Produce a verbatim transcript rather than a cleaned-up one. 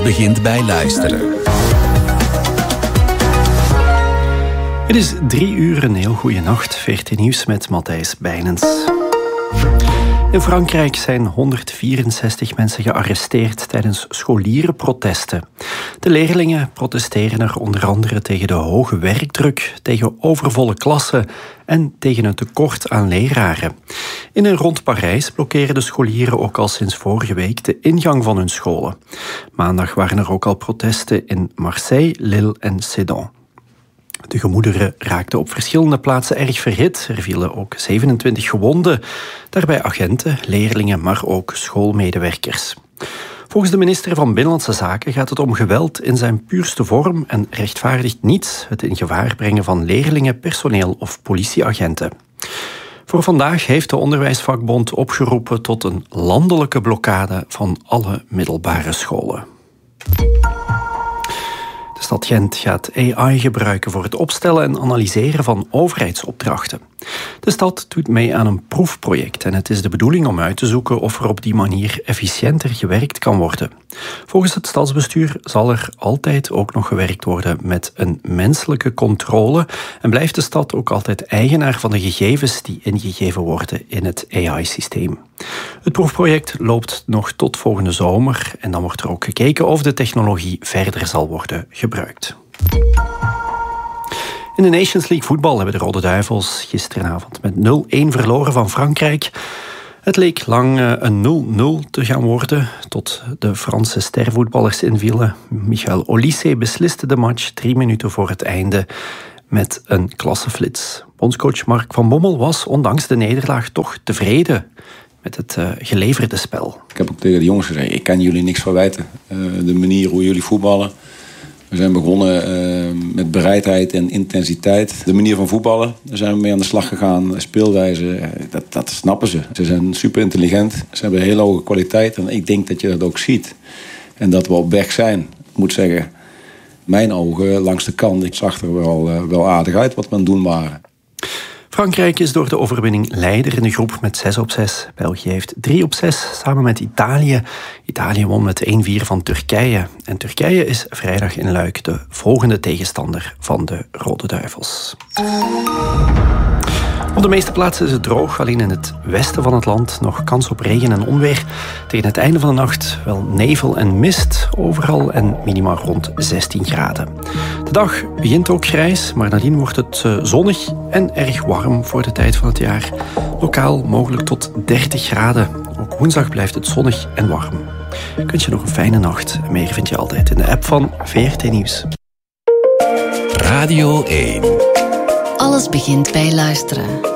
begint bij luisteren. Het is drie uur, een heel goede nacht. V R T Nieuws met Matthijs Bijnens. In Frankrijk zijn honderdvierenzestig mensen gearresteerd tijdens scholierenprotesten. De leerlingen protesteren er onder andere tegen de hoge werkdruk, tegen overvolle klassen en tegen een tekort aan leraren. In en rond Parijs blokkeren de scholieren ook al sinds vorige week de ingang van hun scholen. Maandag waren er ook al protesten in Marseille, Lille en Sedan. De gemoederen raakten op verschillende plaatsen erg verhit. Er vielen ook zevenentwintig gewonden. Daarbij agenten, leerlingen, maar ook schoolmedewerkers. Volgens de minister van Binnenlandse Zaken gaat het om geweld in zijn puurste vorm en rechtvaardigt niet het in gevaar brengen van leerlingen, personeel of politieagenten. Voor vandaag heeft de onderwijsvakbond opgeroepen tot een landelijke blokkade van alle middelbare scholen. De stad Gent gaat A I gebruiken voor het opstellen en analyseren van overheidsopdrachten. De stad doet mee aan een proefproject en het is de bedoeling om uit te zoeken of er op die manier efficiënter gewerkt kan worden. Volgens het stadsbestuur zal er altijd ook nog gewerkt worden met een menselijke controle en blijft de stad ook altijd eigenaar van de gegevens die ingegeven worden in het A I-systeem. Het proefproject loopt nog tot volgende zomer en dan wordt er ook gekeken of de technologie verder zal worden gebruikt. In de Nations League voetbal hebben de Rode Duivels gisteravond met nul-een verloren van Frankrijk. Het leek lang een nul-nul te gaan worden, tot de Franse stervoetballers invielen. Michael Olise besliste de match drie minuten voor het einde met een klasseflits. Bondscoach Mark van Bommel was, ondanks de nederlaag, toch tevreden met het uh, geleverde spel. Ik heb ook tegen de jongens gezegd, ik kan jullie niks verwijten. Uh, de manier hoe jullie voetballen. We zijn begonnen uh, met bereidheid en intensiteit. De manier van voetballen, daar zijn we mee aan de slag gegaan. Speelwijze, dat, dat snappen ze. Ze zijn super intelligent, ze hebben een hele hoge kwaliteit. En ik denk dat je dat ook ziet. En dat we op weg zijn. Ik moet zeggen, mijn ogen langs de kant, ik zag er wel, uh, wel aardig uit wat we aan het doen waren. Frankrijk is door de overwinning leider in de groep met zes op zes. België heeft drie op zes, samen met Italië. Italië won met één-vier van Turkije. En Turkije is vrijdag in Luik de volgende tegenstander van de Rode Duivels. Op de meeste plaatsen is het droog, alleen in het westen van het land nog kans op regen en onweer. Tegen het einde van de nacht wel nevel en mist overal en minima rond zestien graden. De dag begint ook grijs, maar nadien wordt het zonnig en erg warm voor de tijd van het jaar. Lokaal mogelijk tot dertig graden. Ook woensdag blijft het zonnig en warm. Ik wens je nog een fijne nacht. Meer vind je altijd in de app van V R T Nieuws. Radio één. Alles begint bij luisteren.